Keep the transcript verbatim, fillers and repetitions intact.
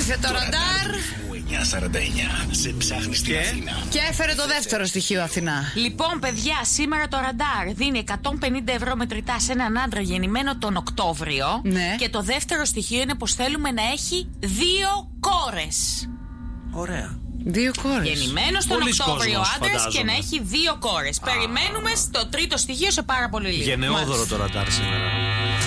Ήρθε το ραντάρ εννιά σαράντα εννιά. Σε ψάχνει στην Αθήνα. και έφερε το δεύτερο στοιχείο Αθηνά. Λοιπόν, παιδιά, σήμερα το ραντάρ δίνει εκατόν πενήντα ευρώ μετρητά σε έναν άντρα γεννημένο τον Οκτώβριο. Ναι. Και το δεύτερο στοιχείο είναι πως θέλουμε να έχει δύο κόρες. Ωραία. Δύο κόρες. Γεννημένος τον Πολύς Οκτώβριο κόσμος, άντρας και φαντάζομαι. να έχει δύο κόρες. Περιμένουμε στο τρίτο στοιχείο σε πάρα πολύ λίγο. Γενναιόδωρο το ραντάρ σήμερα.